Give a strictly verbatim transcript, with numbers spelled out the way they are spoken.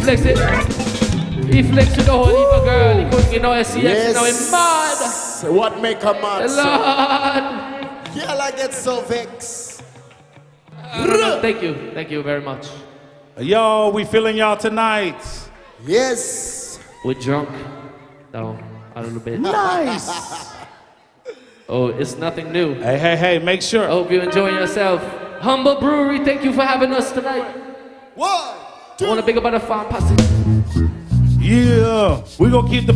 flex it. He flex with the whole heap of girl. He couldn't get no S C X, Yes. you know him mad. What make a mad? Lord. Girl, I get so vexed. Uh, thank you, thank you very much. Yo, we feeling y'all tonight. Yes. We're drunk. No, a little bit. Nice. Oh, it's nothing new. Hey, hey, hey, make sure. I hope you're enjoying yourself. Humble Brewery, thank you for having us tonight. One, two. I want to big up on the farm posse. Yeah, we gonna keep the